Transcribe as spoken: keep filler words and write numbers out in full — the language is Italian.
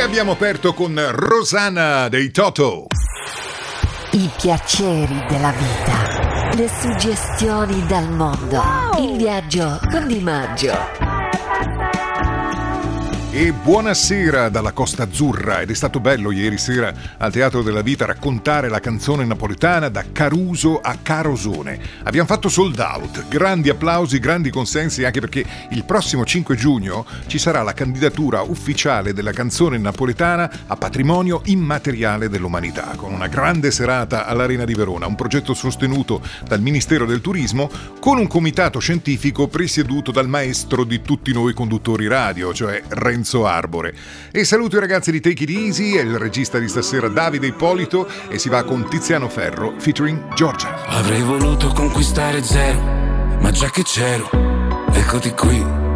abbiamo aperto con Rosanna dei Toto. I piaceri della vita, le suggestioni dal mondo, il viaggio con Di Maggio. E buonasera dalla Costa Azzurra, ed è stato bello ieri sera al Teatro della Vita raccontare la canzone napoletana da Caruso a Carosone. Abbiamo fatto sold out, grandi applausi, grandi consensi, anche perché il prossimo cinque giugno ci sarà la candidatura ufficiale della canzone napoletana a patrimonio immateriale dell'umanità, con una grande serata all'Arena di Verona, un progetto sostenuto dal Ministero del Turismo con un comitato scientifico presieduto dal maestro di tutti noi conduttori radio, cioè Renzo Arbore. E saluto i ragazzi di Take It Easy e il regista di stasera Davide Ippolito, e si va con Tiziano Ferro featuring Giorgia. Avrei voluto conquistare zero, ma già che c'ero, eccoti qui.